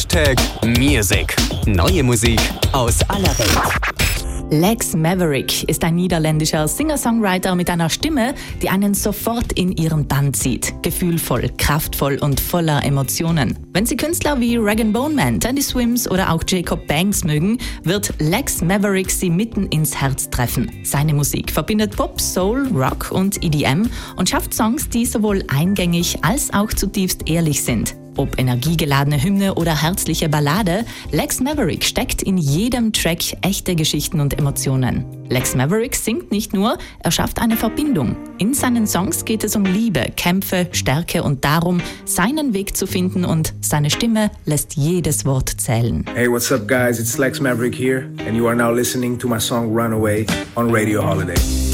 #Music. Neue Musik aus aller Welt. Lex Maverick ist ein niederländischer Singer-Songwriter mit einer Stimme, die einen sofort in ihren Bann zieht. Gefühlvoll, kraftvoll und voller Emotionen. Wenn Sie Künstler wie Rag & Bone Man, Teddy Swims oder auch Jacob Banks mögen, wird Lex Maverick Sie mitten ins Herz treffen. Seine Musik verbindet Pop, Soul, Rock und EDM und schafft Songs, die sowohl eingängig als auch zutiefst ehrlich sind. Ob energiegeladene Hymne oder herzliche Ballade, Lex Maverick steckt in jedem Track echte Geschichten und Emotionen. Lex Maverick singt nicht nur, er schafft eine Verbindung. In seinen Songs geht es um Liebe, Kämpfe, Stärke und darum, seinen Weg zu finden, und seine Stimme lässt jedes Wort zählen. Hey, what's up guys? It's Lex Maverick here and you are now listening to my song Runaway on Radio Holiday.